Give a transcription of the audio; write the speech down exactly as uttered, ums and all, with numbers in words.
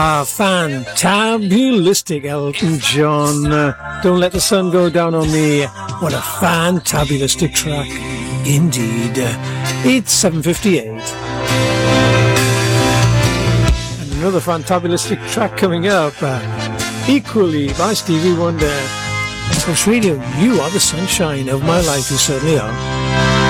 Ah, fantabulistic Elton John. Uh, Don't Let the Sun Go Down on Me. What a fantabulistic track. Indeed. It's seven fifty-eight. And another fantabulistic track coming up. Uh, equally by Stevie Wonder. Coast Radio, you are the sunshine of my life. You certainly are.